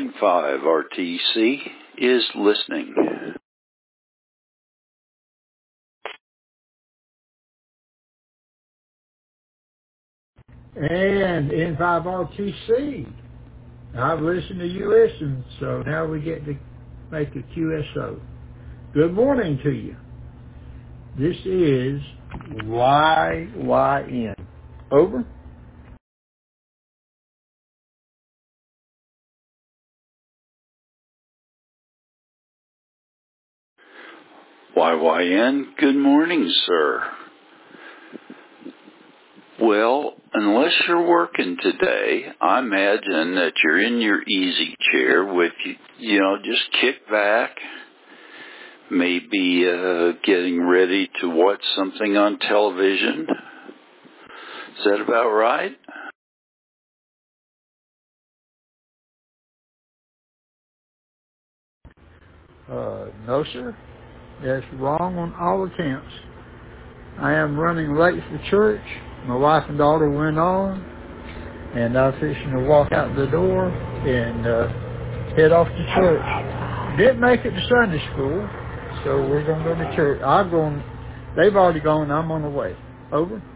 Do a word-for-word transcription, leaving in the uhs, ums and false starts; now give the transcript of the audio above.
point five R T C is listening. And N five R T C. I've listened to you listen, so now we get to make a Q S O. Good morning to you. This is Y Y N. Over. Y Y N, good morning, sir. Well, unless you're working today, I imagine that you're in your easy chair with, you, you know, just kick back, maybe uh, getting ready to watch something on television. Is that about right? Uh, no, sir. That's wrong on all accounts. I am running late for church. My wife and daughter went on, and I'm fixing to walk out the door and uh, head off to church. Didn't make it to Sunday school, so we're going to go to church. I'm going. They've already gone. I'm on the way. Over.